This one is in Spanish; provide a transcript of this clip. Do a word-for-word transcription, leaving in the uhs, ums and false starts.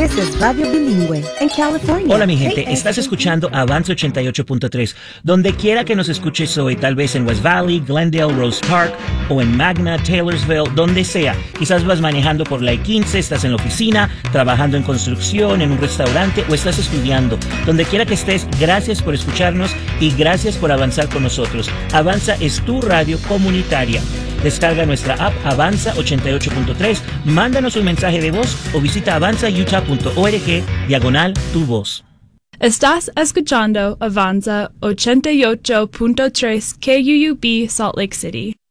This is Radio Bilingüe en California. Hola mi gente, estás escuchando Avanza ochenta y ocho punto tres. Donde quiera que nos escuches hoy, tal vez en West Valley, Glendale, Rose Park o en Magna, Taylorsville, donde sea. Quizás vas manejando por la E quince, estás en la oficina, trabajando en construcción, en un restaurante o estás estudiando. Donde quiera que estés, gracias por escucharnos y gracias por avanzar con nosotros. Avanza es tu radio comunitaria. Descarga nuestra app Avanza ochenta y ocho punto tres, mándanos un mensaje de voz o visita avanza utah punto org diagonal tu voz. Estás escuchando Avanza ochenta y ocho punto tres K U U B Salt Lake City.